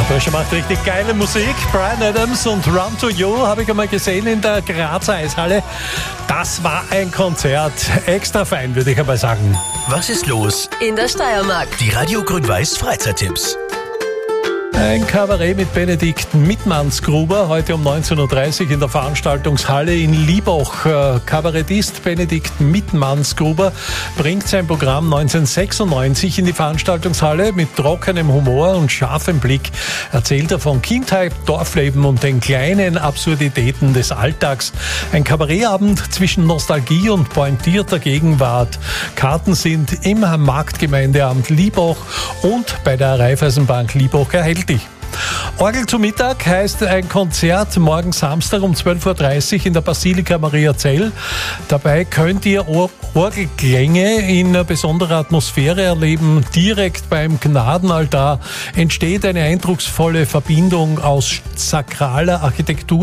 Bursche macht richtig geile Musik. Bryan Adams und Run to You habe ich einmal gesehen in der Grazer Eishalle. Das war ein Konzert. Extra fein, würde ich einmal sagen. Was ist los? In der Steiermark. Die Radio Grün-Weiß Freizeittipps. Ein Kabarett mit Benedikt Mittmannsgruber, heute um 19.30 Uhr in der Veranstaltungshalle in Liebach. Kabarettist Benedikt Mittmannsgruber bringt sein Programm 1996 in die Veranstaltungshalle. Mit trockenem Humor und scharfem Blick erzählt er von Kindheit, Dorfleben und den kleinen Absurditäten des Alltags. Ein Kabarettabend zwischen Nostalgie und pointierter Gegenwart. Karten sind im Marktgemeindeamt Liebach und bei der Raiffeisenbank Liebach erhältlich. Orgel zu Mittag heißt ein Konzert morgen Samstag um 12.30 Uhr in der Basilika Maria Zell. Dabei könnt ihr Orgelklänge in besonderer Atmosphäre erleben. Direkt beim Gnadenaltar entsteht eine eindrucksvolle Verbindung aus sakraler Architektur